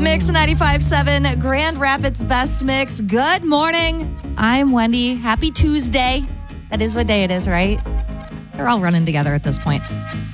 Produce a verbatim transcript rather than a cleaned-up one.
Mix ninety-five seven, Grand Rapids Best Mix. Good morning. I'm Wendy. Happy Tuesday. That is what day it is, right? They're all running together at this point.